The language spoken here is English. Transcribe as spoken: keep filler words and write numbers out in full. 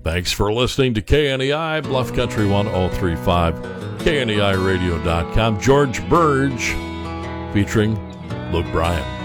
Thanks for listening to K N E I, Bluff Country one oh three point five, K N E I radio dot com. George Burge featuring Luke Bryan.